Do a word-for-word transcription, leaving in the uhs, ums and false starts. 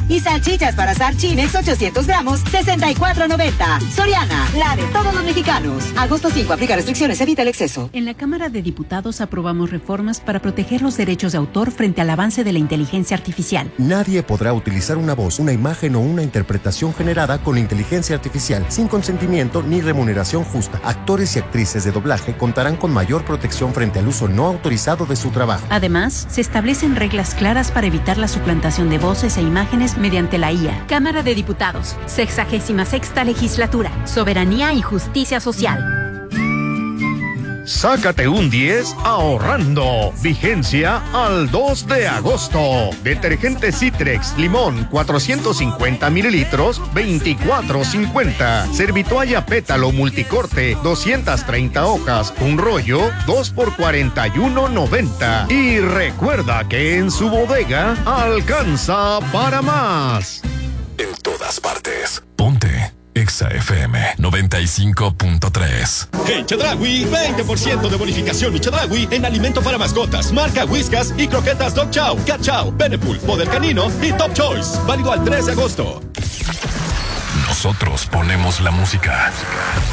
Y salchichas para asar Chinex ochocientos gramos, sesenta y cuatro noventa. Soriana, la de todos los mexicanos. Agosto cinco, aplica restricciones, evita el exceso. En la Cámara de Diputados aprobamos reformas para proteger los derechos de autor frente al avance de la inteligencia artificial. Nadie podrá utilizar una voz, una imagen o una interpretación generada con inteligencia artificial sin consentimiento ni remuneración justa. Actores y actrices de doblaje contarán con mayor protección frente al uso no autorizado de su trabajo. Además, se establecen reglas claras para evitar la suplantación de voces e imágenes mediante la I A. Cámara de Diputados, sexagésima sexta legislatura, soberanía y justicia social. Sácate un diez ahorrando. Vigencia al dos de agosto. Detergente Citrex Limón cuatrocientos cincuenta mililitros, veinticuatro cincuenta. Servitoalla Pétalo Multicorte doscientas treinta hojas, un rollo, dos por cuarenta y uno noventa. Y recuerda que en su bodega alcanza para más. En todas partes. Ponte Exa F M noventa y cinco punto tres. En Chedraui, veinte por ciento de bonificación y Chedraui en alimento para mascotas, marca Whiskas y croquetas Dog Chow, Cat Chow, Benepool, Poder Canino y Top Choice. Válido al tres de agosto. Nosotros ponemos la música.